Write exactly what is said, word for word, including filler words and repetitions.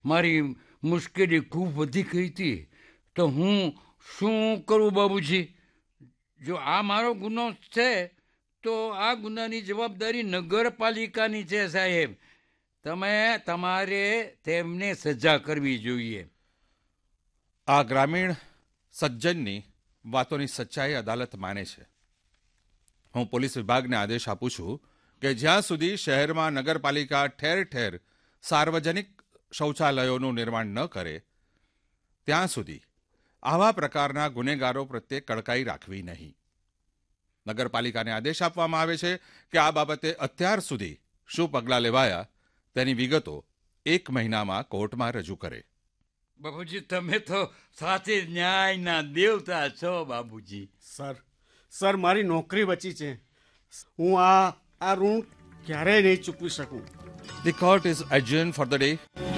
મારી મુશ્કેલી ખૂબ વધી ગઈ હતી. તો હું શું કરું બાબુજી? જો આ મારો ગુનો છે તો આ ગુનાની જવાબદારી નગરપાલિકાની છે સાહેબ. તમે તમારે તેમને સજા કરવી જોઈએ. આ ગ્રામીણ સજ્જનની વાતોની સચ્ચાઈ અદાલત માને છે. હું પોલીસ વિભાગને આદેશ આપું છું કે જ્યાં સુધી શહેરમાં નગરપાલિકા ઠેર ઠેર સાર્વજનિક શૌચાલયોનું નિર્માણ ન કરે ત્યાં સુધી આવા પ્રકારના ગુનેગારો પ્રત્યે કડકાઈ રાખવી નહીં. નગરપાલિકાને આદેશ આપવામાં આવે છે કે આ બાબતે અત્યાર સુધી શું પગલાં લેવાયા તેની વિગતો એક મહિનામાં કોર્ટમાં રજૂ કરે. બાબુજી, તમે તો સાચે ન્યાયના દેવતા છો બાબુજી. સર સર મારી નોકરી બચી છે. હું આ આ ઋણ ક્યારેય નહીં ચૂકવી શકું. The court is adjourned for the day.